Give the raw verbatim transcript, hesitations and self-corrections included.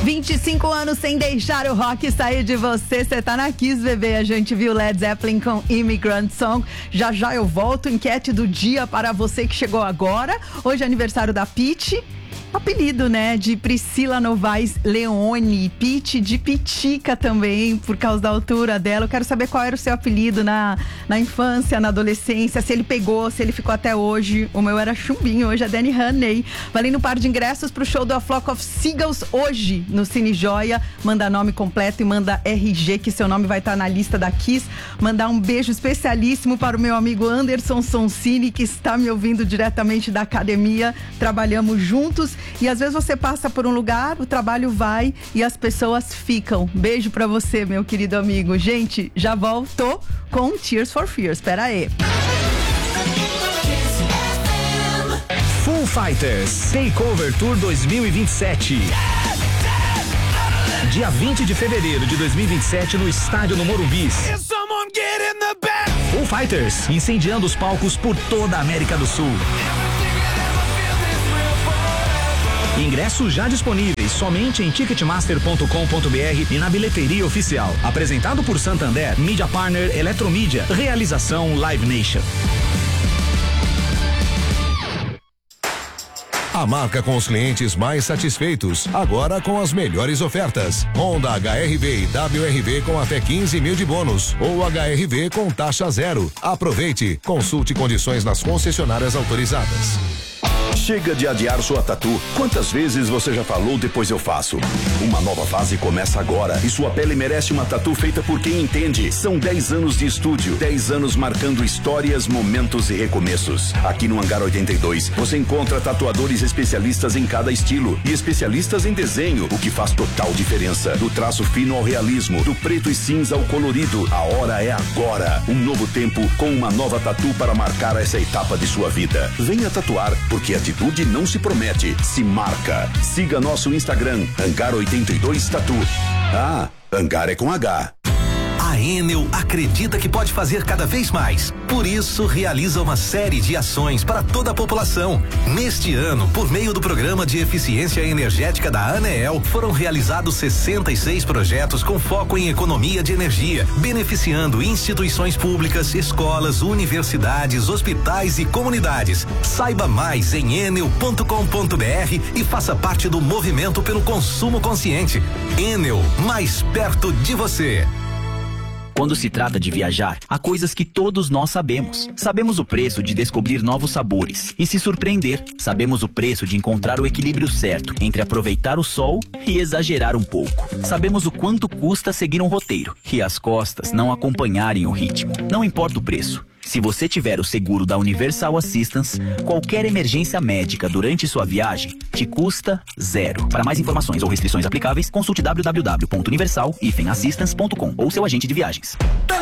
vinte e cinco anos sem deixar o rock sair de você. Você tá na Kiss, bebê. A gente viu Led Zeppelin com Immigrant Song. Já já eu volto. Enquete do dia para você que chegou agora. Hoje é aniversário da Pitty. Apelido, né, de Priscila Novaes Leone, Pitty de Pitica também, por causa da altura dela. Eu quero saber qual era o seu apelido na, na infância, na adolescência, se ele pegou, se ele ficou até hoje. O meu era Chumbinho, hoje é Danny Honey. Valendo um par de ingressos pro show do A Flock of Seagulls hoje no Cine Joia. Manda nome completo e manda R G, que seu nome vai estar na lista da Kiss. Mandar um beijo especialíssimo para o meu amigo Anderson Sonsini, que está me ouvindo diretamente da academia. Trabalhamos juntos. E às vezes você passa por um lugar, o trabalho vai e as pessoas ficam. Beijo pra você, meu querido amigo. Gente, já volto com Tears for Fears. Espera aí. Foo Fighters Takeover Tour dois mil e vinte e sete. Dia vinte de fevereiro de dois mil e vinte e sete no estádio no Morumbi. Foo Fighters incendiando os palcos por toda a América do Sul. Ingressos já disponíveis somente em ticketmaster ponto com ponto br e na bilheteria oficial. Apresentado por Santander, Media Partner, Eletromídia, realização Live Nation. A marca com os clientes mais satisfeitos, agora com as melhores ofertas. Honda H R V e W R V com até quinze mil de bônus ou H R V com taxa zero. Aproveite, consulte condições nas concessionárias autorizadas. Chega de adiar sua tatu. Quantas vezes você já falou depois eu faço? Uma nova fase começa agora e sua pele merece uma tatu feita por quem entende. São dez anos de estúdio, dez anos marcando histórias, momentos e recomeços. Aqui no Hangar oitenta e dois, você encontra tatuadores especialistas em cada estilo e especialistas em desenho, o que faz total diferença. Do traço fino ao realismo, do preto e cinza ao colorido, a hora é agora. Um novo tempo com uma nova tatu para marcar essa etapa de sua vida. Venha tatuar, porque atitude não se promete, se marca. Siga nosso Instagram, Hangar oitenta e dois Tatu. Ah, Hangar é com H. A Enel acredita que pode fazer cada vez mais. Por isso, realiza uma série de ações para toda a população. Neste ano, por meio do Programa de Eficiência Energética da ANEEL, foram realizados sessenta e seis projetos com foco em economia de energia, beneficiando instituições públicas, escolas, universidades, hospitais e comunidades. Saiba mais em enel ponto com ponto br e faça parte do movimento pelo consumo consciente. Enel, mais perto de você. Quando se trata de viajar, há coisas que todos nós sabemos. Sabemos o preço de descobrir novos sabores e se surpreender. Sabemos o preço de encontrar o equilíbrio certo entre aproveitar o sol e exagerar um pouco. Sabemos o quanto custa seguir um roteiro e as costas não acompanharem o ritmo. Não importa o preço. Se você tiver o seguro da Universal Assistance, qualquer emergência médica durante sua viagem te custa zero. Para mais informações ou restrições aplicáveis, consulte w w w ponto universal dash assistance ponto com ou seu agente de viagens.